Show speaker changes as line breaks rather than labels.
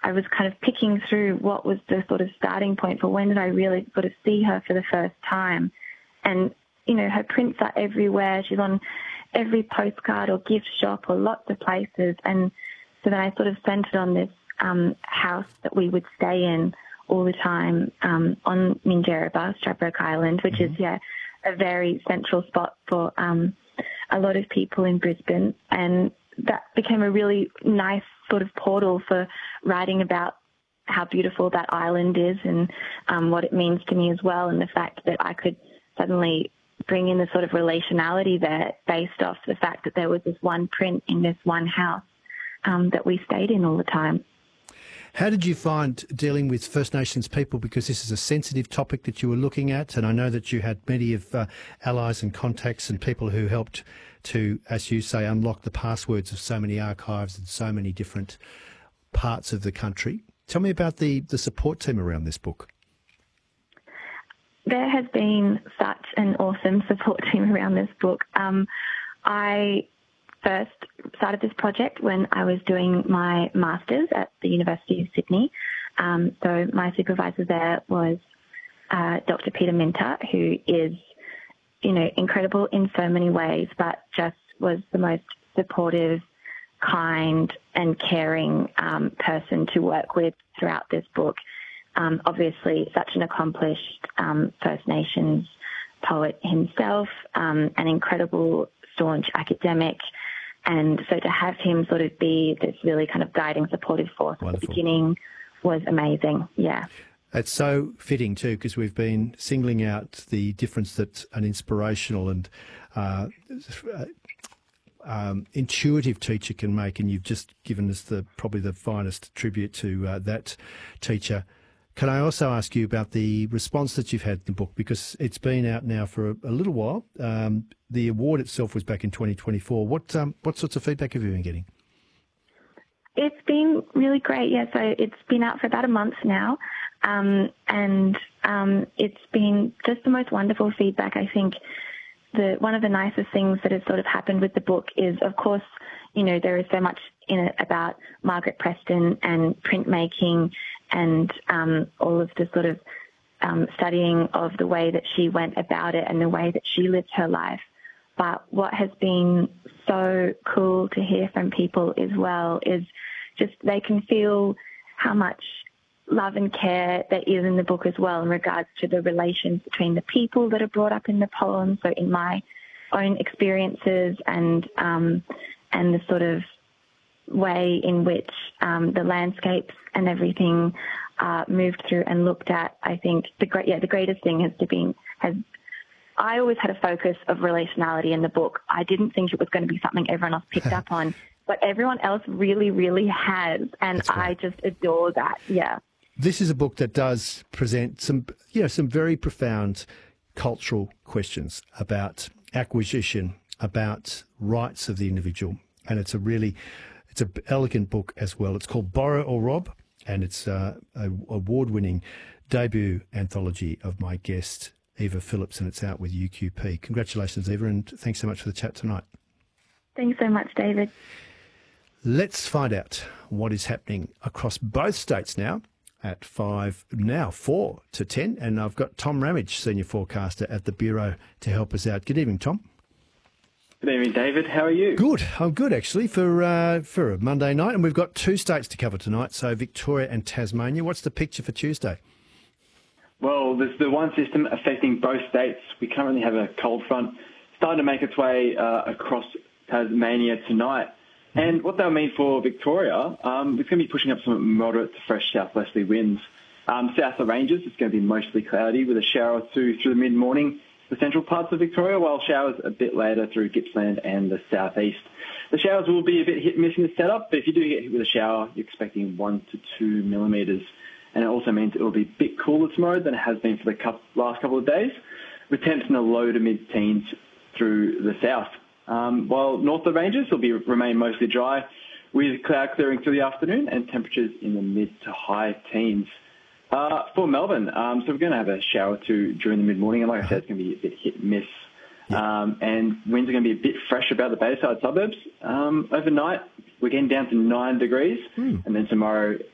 I was kind of picking through what was the sort of starting point for when did I really sort of see her for the first time. And, you know, her prints are everywhere. She's on every postcard or gift shop or lots of places. And so then I sort of centred on this house that we would stay in all the time on Minjerribah, Stradbroke Island, which is, a very central spot for a lot of people in Brisbane. And that became a really nice sort of portal for writing about how beautiful that island is and what it means to me as well, and the fact that I could suddenly bring in the sort of relationality there based off the fact that there was this one print in this one house that we stayed in all the time.
How did you find dealing with First Nations people? Because this is a sensitive topic that you were looking at, and I know that you had many of allies and contacts and people who helped to, as you say, unlock the passwords of so many archives and so many different parts of the country. Tell me about the support team around this book.
There has been such an awesome support team around this book. I first started this project when I was doing my master's at the University of Sydney. So my supervisor there was Dr. Peter Minter, who is, you know, incredible in so many ways, but just was the most supportive, kind and caring person to work with throughout this book. Obviously, such an accomplished First Nations poet himself, an incredible, staunch academic. And so to have him sort of be this really kind of guiding, supportive force at the beginning was amazing. Yeah.
It's so fitting too, because we've been singling out the difference that an inspirational and intuitive teacher can make, and you've just given us probably the finest tribute to that teacher. Can I also ask you about the response that you've had in the book, because it's been out now for a little while. The award itself was back in 2024. What sorts of feedback have you been getting?
It's been really great. Yeah, so it's been out for about a month now, and it's been just the most wonderful feedback. I think one of the nicest things that has sort of happened with the book is, of course, you know, there is so much in it about Margaret Preston and printmaking and all of the sort of studying of the way that she went about it and the way that she lived her life. But what has been so cool to hear from people as well is just they can feel how much love and care there is in the book as well in regards to the relations between the people that are brought up in the poem. So in my own experiences and the sort of way in which the landscapes and everything moved through and looked at, I think the greatest thing has I always had a focus of relationality in the book. I didn't think it was going to be something everyone else picked up on, but everyone else really, really has, and I just adore that. Yeah.
This is a book that does present some very profound cultural questions about acquisition, about rights of the individual, and it's an elegant book as well. It's called Borrow or Rob, and it's an award-winning debut anthology of my guest, Eva Phillips, and it's out with UQP. Congratulations, Eva, and thanks so much for the chat tonight.
Thanks so much, David.
Let's find out what is happening across both states now at 4 to 10, and I've got Tom Ramage, Senior Forecaster at the Bureau, to help us out. Good evening, Tom.
Good evening, David. How are you?
Good. I'm good, actually, for a Monday night, and we've got two states to cover tonight, so Victoria and Tasmania. What's the picture for Tuesday?
Well, there's the one system affecting both states. We currently have a cold front starting to make its way across Tasmania tonight. And what that'll mean for Victoria, it's going to be pushing up some moderate to fresh southwesterly winds. South of the Ranges, it's going to be mostly cloudy with a shower or two through the mid-morning, the central parts of Victoria, while showers a bit later through Gippsland and the southeast. The showers will be a bit hit and miss in the setup, but if you do get hit with a shower, you're expecting 1 to 2 millimetres. And it also means it will be a bit cooler tomorrow than it has been for the last couple of days, with temps in the low to mid-teens through the south. While north of the Ranges will remain mostly dry, with cloud clearing through the afternoon and temperatures in the mid to high teens. For Melbourne, so we're going to have a shower or two during the mid-morning, and like I said, it's going to be a bit hit and miss. And winds are going to be a bit fresh about the Bayside suburbs. Overnight, we're getting down to 9 degrees, and then tomorrow